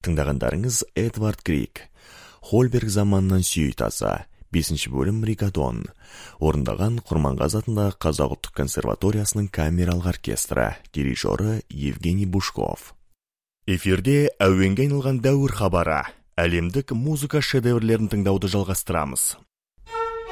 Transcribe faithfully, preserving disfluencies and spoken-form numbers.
Тыңдағандарыңыз Эдвард Крик, Хольберг заманынан сүй таза, бесінші бөлім Ригадон. Орындаған Құрманғазы атындағы Қазақ ұлттық консерваториясының камералық оркестрі, дирижері Евгений Бушков. Эфирде әуенге айналған дәуір хабары. Әлемдік музыка шедеврлерін тыңдауды жалғастырамыз.